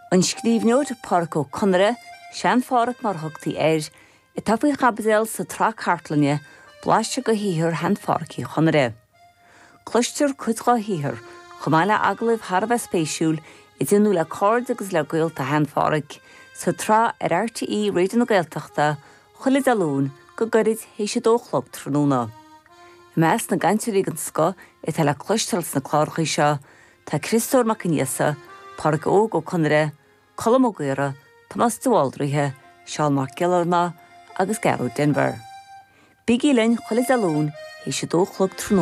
An scríbneoir Parco Conra, sean fárach mar thugtaí I tapaí chabadéil sa trá cartlanne, blaiste go híthir hen fárachaí chunra. Cluistear cuidgá híthir, chumáile aglah Harbh spéisiúil I dionú le cord agus le gaolta hen fárach, sa trá RTí réidir na Gaeltachta, chuile dalún go gcuid héise dóchlog tróna. I meas na gantirí an sco tá le cluistels na chlárchaí seo, tá Christór Macaniasa, Parc Óg ó Conra, Colm Ó Gaora, Thomas de Waldrithe, Seán Mark Gillarna agus Garú Denver. Bígí linn chuile dalún héise dóchlog tróna.